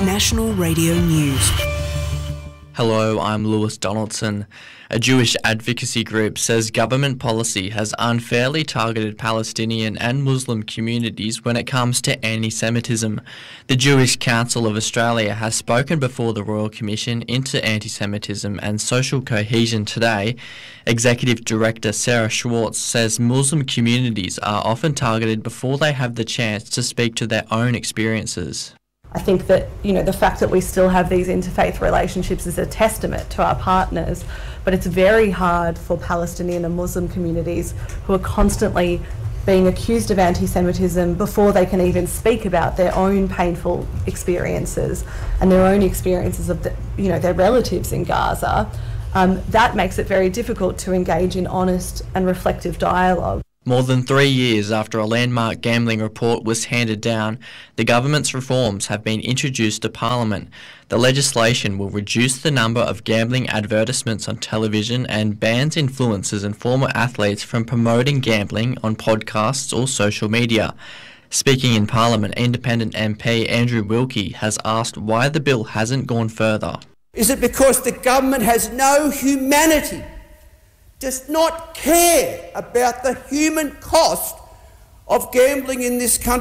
National Radio News. Hello, I'm Lewis Donaldson. A Jewish advocacy group says government policy has unfairly targeted Palestinian and Muslim communities when it comes to anti-Semitism. The Jewish Council of Australia has spoken before the Royal Commission into Anti-Semitism and Social Cohesion today. Executive Director Sarah Schwartz says Muslim communities are often targeted before they have the chance to speak to their own experiences. I think that, the fact that we still have these interfaith relationships is a testament to our partners, but it's very hard for Palestinian and Muslim communities who are constantly being accused of anti-Semitism before they can even speak about their own painful experiences and their own experiences of their relatives in Gaza. That makes it very difficult to engage in honest and reflective dialogue. More than 3 years after a landmark gambling report was handed down, the government's reforms have been introduced to Parliament. The legislation will reduce the number of gambling advertisements on television and bans influencers and former athletes from promoting gambling on podcasts or social media. Speaking in Parliament, Independent MP Andrew Wilkie has asked why the bill hasn't gone further. Is it because the government has no humanity? Does not care about the human cost of gambling in this country?